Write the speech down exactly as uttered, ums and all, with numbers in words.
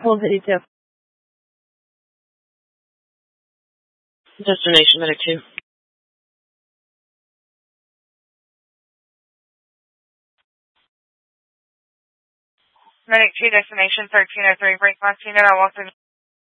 Hold eighty-two. Destination Medic two. Medic two, destination thirteen oh three, break last unit, I walked in.